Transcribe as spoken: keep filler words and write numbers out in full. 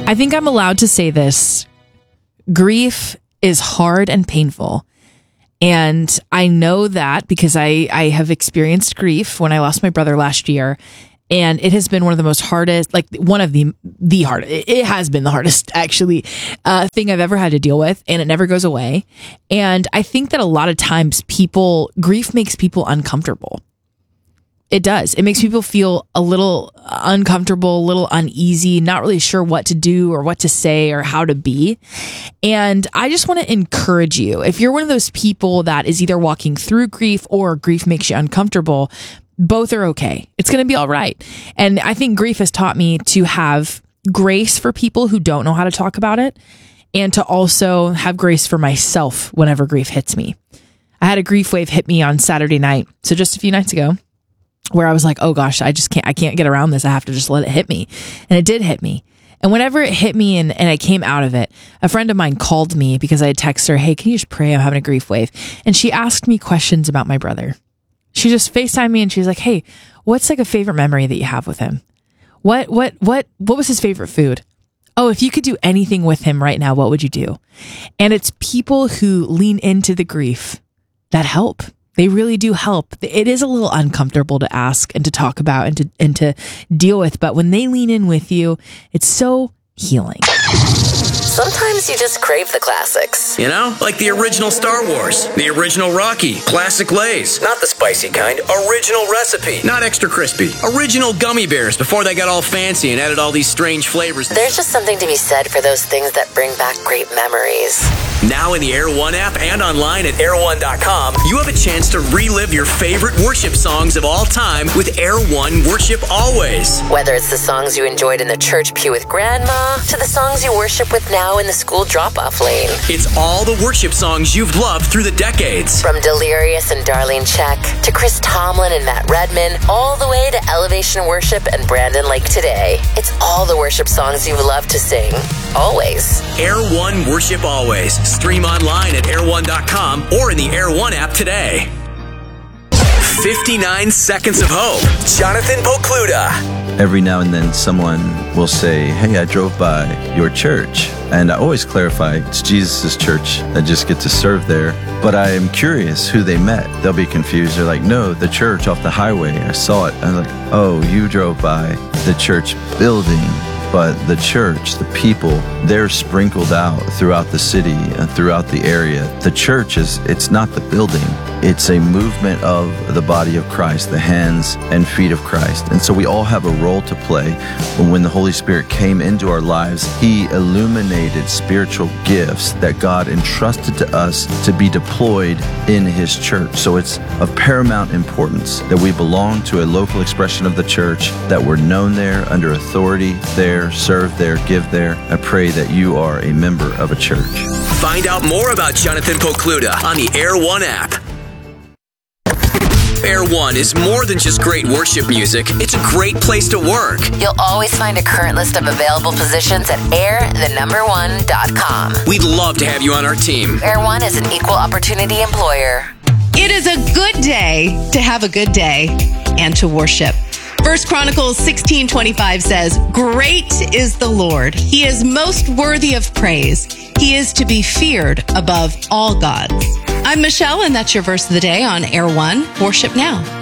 I think I'm allowed to say this. Grief is hard and painful. And I know that because I, I have experienced grief when I lost my brother last year. And it has been one of the most hardest, like one of the, the hardest, it has been the hardest actually, uh, thing I've ever had to deal with. And it never goes away. And I think that a lot of times people, grief makes people uncomfortable. It does. It makes people feel a little uncomfortable, a little uneasy, not really sure what to do or what to say or how to be. And I just want to encourage you. If you're one of those people that is either walking through grief or grief makes you uncomfortable, both are okay. It's going to be all right. And I think grief has taught me to have grace for people who don't know how to talk about it, and to also have grace for myself whenever grief hits me. I had a grief wave hit me on Saturday night. So just a few nights ago, where I was like, oh gosh, I just can't, I can't get around this. I have to just let it hit me. And it did hit me. And whenever it hit me and, and I came out of it, a friend of mine called me because I had texted her, hey, can you just pray? I'm having a grief wave. And she asked me questions about my brother. She just FaceTimed me and she's like, hey, what's like a favorite memory that you have with him? What, what, what, what was his favorite food? Oh, if you could do anything with him right now, what would you do? And it's people who lean into the grief that help. They really do help. It is a little uncomfortable to ask and to talk about and to and to deal with, but when they lean in with you, it's so healing. Sometimes you just crave the classics. You know, like the original Star Wars, the original Rocky, classic Lay's. Not the spicy kind, original recipe. Not extra crispy. Original gummy bears before they got all fancy and added all these strange flavors. There's just something to be said for those things that bring back great memories. Now in the Air One app and online at air one dot com, you have a chance to relive your favorite worship songs of all time with Air One Worship Always. Whether it's the songs you enjoyed in the church pew with grandma, to the songs you worship with now in the school drop-off lane. It's all the worship songs you've loved through the decades. From Delirious and Darlene Check, to Chris Tomlin and Matt Redman, all the way to Elevation Worship and Brandon Lake Today. It's all the worship songs you've loved to sing. Always. Air One Worship Always. Stream online at air one dot com or in the Air One app today. fifty-nine Seconds of Hope. Jonathan Pokluda. Every now and then someone will say, hey, I drove by your church. And I always clarify, it's Jesus' church. I just get to serve there. But I am curious who they met. They'll be confused. They're like, no, the church off the highway. I saw it. I'm like, oh, you drove by the church building. But the church, the people, they're sprinkled out throughout the city and throughout the area. The church is, it's not the building. It's a movement of the body of Christ, the hands and feet of Christ. And so we all have a role to play. When the Holy Spirit came into our lives, He illuminated spiritual gifts that God entrusted to us to be deployed in His church. So it's of paramount importance that we belong to a local expression of the church, that we're known there, under authority there, serve there, give there. I pray that you are a member of a church. Find out more about Jonathan Pokluda on the Air One app. Air One is more than just great worship music. It's a great place to work. You'll always find a current list of available positions at air the number one dot com. We'd love to have you on our team. Air One is an equal opportunity employer. It is a good day to have a good day and to worship. First Chronicles sixteen twenty-five says, great is the Lord. He is most worthy of praise. He is to be feared above all gods. I'm Michelle, and that's your verse of the day on Air One. Worship now.